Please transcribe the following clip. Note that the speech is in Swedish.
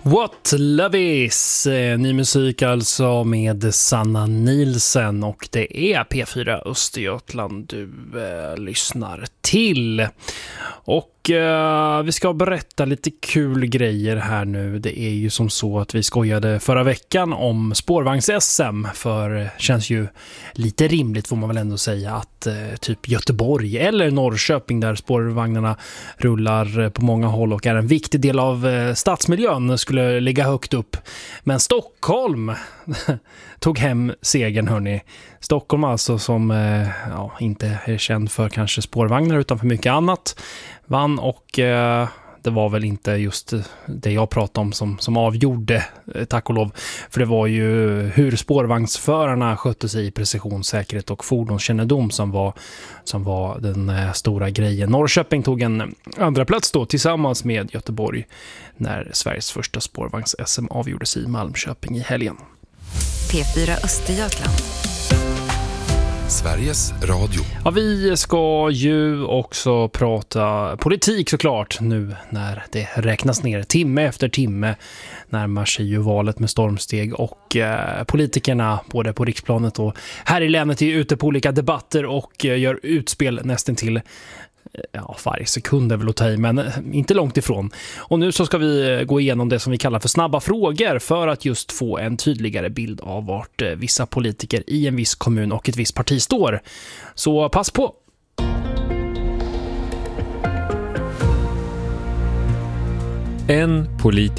What Love Is, ny musik alltså med Sanna Nielsen, och det är P4 Östergötland du lyssnar till. Och vi ska berätta lite kul grejer här nu. Det är ju som så att vi skojade förra veckan om spårvagns-SM, för det känns ju lite rimligt får man väl ändå säga att typ Göteborg eller Norrköping, där spårvagnarna rullar på många håll och är en viktig del av stadsmiljön, skulle ligga högt upp. Men Stockholm tog hem segern, hörni. Stockholm alltså, som inte är känd för kanske spårvagnar utan för mycket annat, vann, och det var väl inte just det jag pratade om som avgjorde, tack och lov. För det var ju hur spårvagnsförarna skötte sig i precision, säkerhet och fordonskännedom som var den stora grejen. Norrköping tog en andra plats då tillsammans med Göteborg när Sveriges första spårvagns-SM avgjordes i Malmköping i helgen. P4 Östergötland. Sveriges Radio. Ja, vi ska ju också prata politik såklart nu när det räknas ner timme efter timme. Närmar sig ju valet med stormsteg, och politikerna både på riksplanet och här i länet är ute på olika debatter och gör utspel nästan till varje sekund är väl att ta i, men inte långt ifrån. Och nu så ska vi gå igenom det som vi kallar för snabba frågor för att just få en tydligare bild av vart vissa politiker i en viss kommun och ett visst parti står. Så pass på! En politiker